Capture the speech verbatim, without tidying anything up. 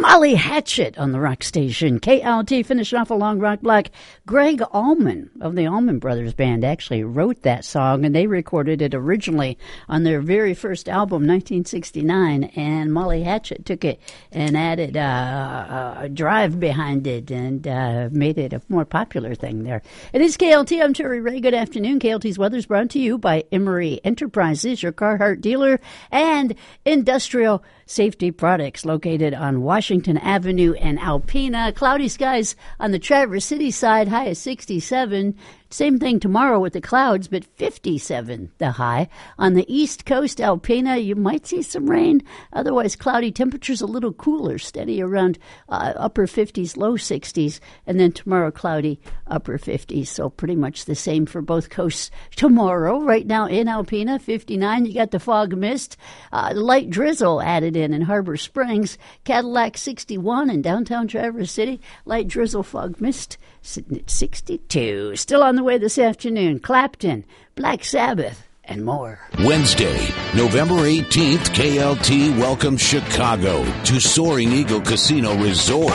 Molly Hatchet on the rock station. K L T finishing off a long rock block. Greg Allman of the Allman Brothers Band actually wrote that song, and they recorded it originally on their very first album, nineteen sixty-nine, and Molly Hatchet took it and added uh, a drive behind it and uh, made it a more popular thing there. It is K L T. I'm Terry Ray. Good afternoon. K L T's weather is brought to you by Emery Enterprises, your Carhartt dealer, and Industrial Safety Products, located on Washington Avenue and Alpena. Cloudy skies on the Traverse City side, high of sixty-seven. Same thing tomorrow with the clouds, but fifty-seven the high. On the East Coast, Alpena, you might see some rain. Otherwise, cloudy temperatures a little cooler, steady around uh, upper fifties, low sixties. And then tomorrow, cloudy, upper fifties. So pretty much the same for both coasts tomorrow. Right now in Alpena, fifty-nine. You got the fog mist. Uh, light drizzle added in in Harbor Springs. Cadillac, sixty-one in downtown Traverse City. Light drizzle, fog mist, sitting at sixty-two. Still on the way this afternoon, Clapton, Black Sabbath, and more. Wednesday, November eighteenth, K L T welcomes Chicago to Soaring Eagle Casino Resort.